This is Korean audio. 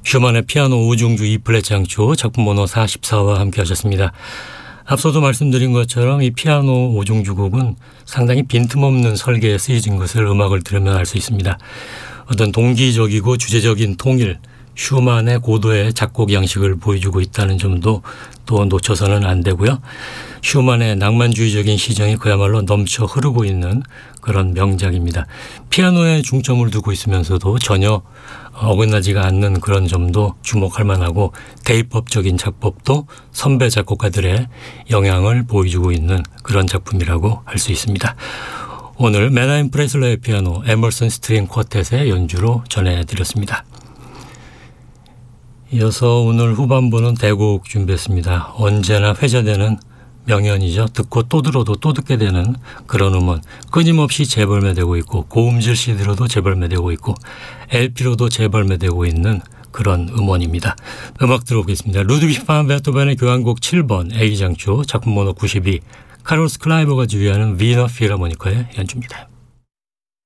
슈만의 피아노 5중주 E플랫 장조 작품 번호 44와 함께 하셨습니다. 앞서도 말씀드린 것처럼 이 피아노 5중주 곡은 상당히 빈틈없는 설계에 쓰여진 것을 음악을 들으면 알 수 있습니다. 어떤 동기적이고 주제적인 통일, 슈만의 고도의 작곡 양식을 보여주고 있다는 점도 또 놓쳐서는 안 되고요. 슈만의 낭만주의적인 시정이 그야말로 넘쳐 흐르고 있는 그런 명작입니다. 피아노에 중점을 두고 있으면서도 전혀 어긋나지가 않는 그런 점도 주목할 만하고 대입법적인 작법도 선배 작곡가들의 영향을 보여주고 있는 그런 작품이라고 할 수 있습니다. 오늘 메나임 프레슬러의 피아노 에머슨 스트링 쿼텟의 연주로 전해드렸습니다. 이어서 오늘 후반부는 대곡 준비했습니다. 언제나 회자되는 명연이죠. 듣고 또 들어도 또 듣게 되는 그런 음원 끊임없이 재발매되고 있고 고음질 CD로도 재발매되고 있고 LP로도 재발매되고 있는 그런 음원입니다. 음악 들어보겠습니다. 루드비히 반 베토벤의 교향곡 7번 A장조 작품 번호 92 카를로스 클라이버가 지휘하는 위너 필하모니카의 연주입니다.